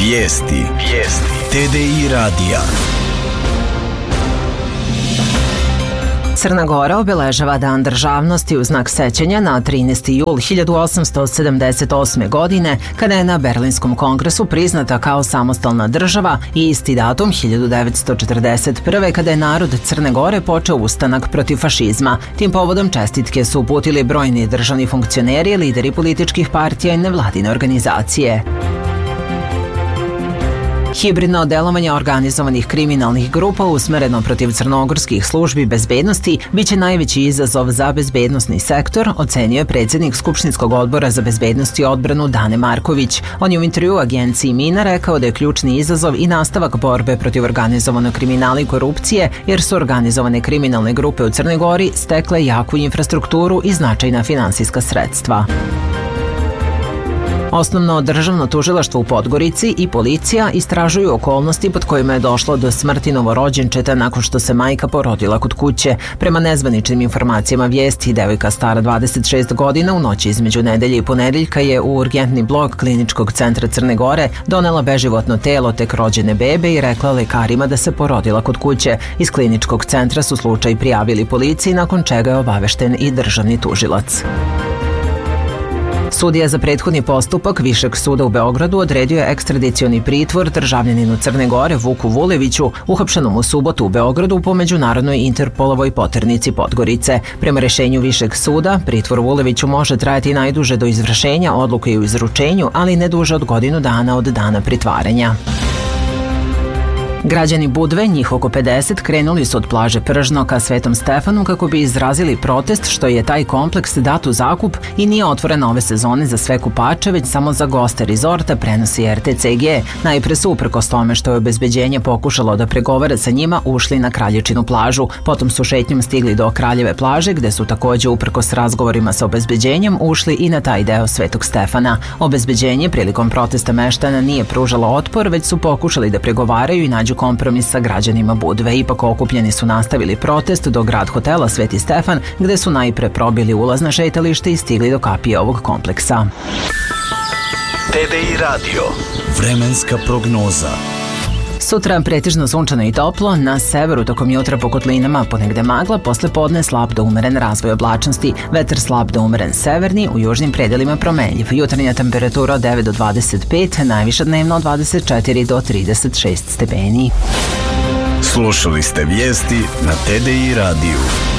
Vijesti. TDI radija. Crna Gora obeležava Dan državnosti u znak sećanja na 13. jul 1878. godine, kada je na Berlinskom kongresu priznata kao samostalna država, i isti datum 1941. kada je narod Crne Gore počeo ustanak protiv fašizma. Tim povodom čestitke su uputili brojni državni funkcioneri, lideri političkih partija i nevladine organizacije. Hibridno delovanje organizovanih kriminalnih grupa usmereno protiv crnogorskih službi bezbednosti biće najveći izazov za bezbednosni sektor, ocenio je predsjednik Skupštinskog odbora za bezbednost i odbranu Dane Marković. On je u intervjuu agenciji Mina rekao da je ključni izazov i nastavak borbe protiv organizovanog kriminala i korupcije, jer su organizovane kriminalne grupe u Crnoj Gori stekle jaku infrastrukturu i značajna finansijska sredstva. Osnovno državno tužilaštvo u Podgorici i policija istražuju okolnosti pod kojima je došlo do smrti novorođenčeta nakon što se majka porodila kod kuće. Prema nezvaničnim informacijama Vijesti, devojka stara 26 godina u noći između nedelje i ponedeljka je u urgentni blok Kliničkog centra Crne Gore donela beživotno telo tek rođene bebe i rekla lekarima da se porodila kod kuće. Iz Kliničkog centra su slučaj prijavili policiji, nakon čega je obavešten i državni tužilac. Sudija za prethodni postupak Višeg suda u Beogradu odredio je ekstradicioni pritvor državljaninu Crne Gore Vuku Vuleviću, uhapšenom u subotu u Beogradu po međunarodnoj Interpolovoj poternici Podgorice. Prema rešenju Višeg suda, pritvor Vuleviću može trajati najduže do izvršenja odluke o izručenju, ali ne duže od godinu dana od dana pritvaranja. Građani Budve, njih oko 50, krenuli su od plaže Pržno ka Svetom Stefanu kako bi izrazili protest što je taj kompleks dat u zakup i nije otvoren ove sezone za sve kupače, već samo za goste rezorta, prenosi RTCG. Najpre su, uprkos tome što je obezbeđenje pokušalo da pregovara sa njima, ušli na Kralječinu plažu. Potom su šetnjom stigli do Kraljeve plaže, gde su takođe, uprkos razgovorima sa obezbeđenjem, ušli i na taj deo Svetog Stefana. Obezbeđenje prilikom protesta meštana nije pružalo otpor, već su pokušali da pregovaraju i nađu kompromis sa građanima Budve. Ipak okupljeni su nastavili protest do grad hotela Sveti Stefan, gde su najpre probili ulaz na šetalište i stigli do kapije ovog kompleksa. TDI radio. Vremenska prognoza. Sutra pretežno sunčano i toplo, na severu tokom jutra po kotlinama ponegde magla, posle podne slab do umeren razvoj oblačnosti, vetar slab do umeren severni, u južnim predelima promenljiv. Jutarnja temperatura od 9 do 25, najviša dnevno od 24 do 36 stepeni. Slušali ste vijesti na TDI radiju.